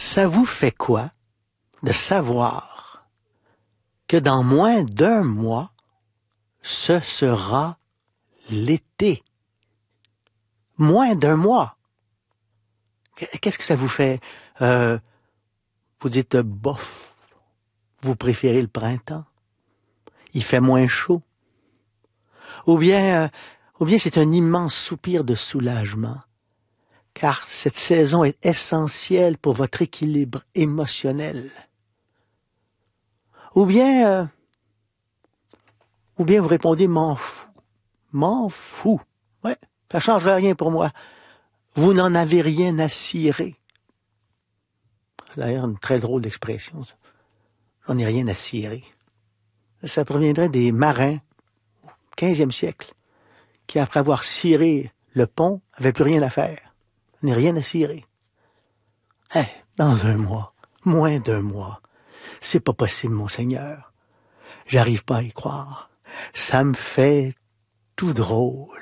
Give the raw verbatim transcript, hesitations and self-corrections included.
Ça vous fait quoi de savoir que dans moins d'un mois, ce sera l'été? Moins d'un mois. Qu'est-ce que ça vous fait? Euh, vous dites euh, bof. Vous préférez le printemps. Il fait moins chaud. Ou bien, euh, ou bien c'est un immense soupir de soulagement. Car cette saison est essentielle pour votre équilibre émotionnel. Ou bien, euh, ou bien vous répondez m'en fous, m'en fous. Ouais, ça changera rien pour moi. Vous n'en avez rien à cirer. C'est d'ailleurs une très drôle d'expression, ça. J'en ai rien à cirer. Ça proviendrait des marins au quinzième siècle, qui après avoir ciré le pont, n'avaient plus rien à faire. J'en ai rien à cirer. Hein, dans un mois, moins d'un mois. C'est pas possible, monseigneur. J'arrive pas à y croire. Ça me fait tout drôle.